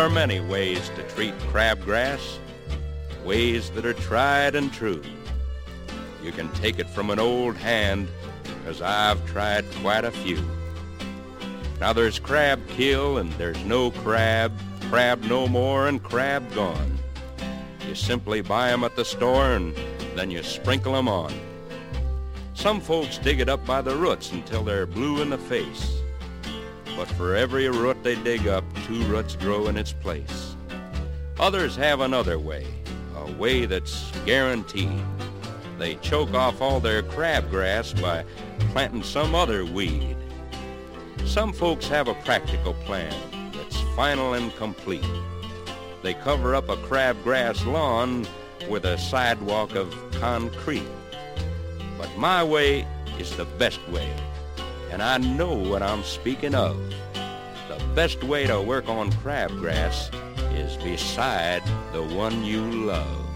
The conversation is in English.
There are many ways to treat crabgrass, ways that are tried and true. You can take it from an old hand, 'cause I've tried quite a few. Now there's crab kill and there's no crab, crab no more and crab gone. You simply buy 'em at the store and then you sprinkle 'em on. Some folks dig it up by the roots until they're blue in the face. But for every root they dig up, 2 roots grow in its place. Others have another way, a way that's guaranteed. They choke off all their crabgrass by planting some other weed. Some folks have a practical plan that's final and complete. They cover up a crabgrass lawn with a sidewalk of concrete. But my way is the best way, and I know what I'm speaking of. The best way to work on crabgrass is beside the one you love.